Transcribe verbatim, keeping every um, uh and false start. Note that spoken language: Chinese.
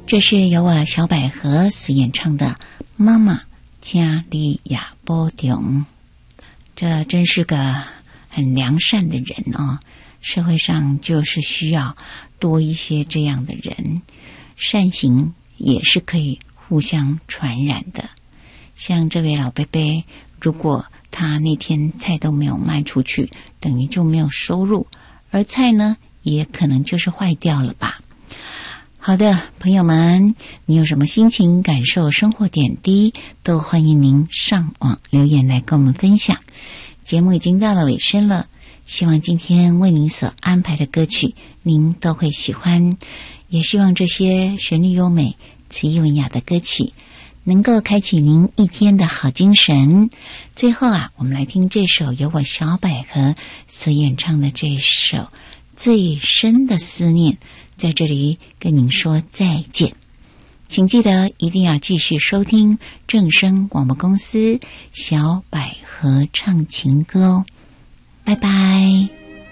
这是由我小百合所演唱的《妈妈家里呀波中》。这真是个很良善的人哦，社会上就是需要多一些这样的人，善行也是可以互相传染的。像这位老伯伯，如果他那天菜都没有卖出去，等于就没有收入，而菜呢也可能就是坏掉了吧。好的，朋友们，你有什么心情感受生活点滴，都欢迎您上网留言来跟我们分享。节目已经到了尾声了，希望今天为您所安排的歌曲您都会喜欢，也希望这些旋律优美词意文雅的歌曲能够开启您一天的好精神。最后啊，我们来听这首由我小百合所演唱的这首最深的思念，在这里跟您说再见。请记得一定要继续收听正声广播公司小百合唱情歌哦，拜拜。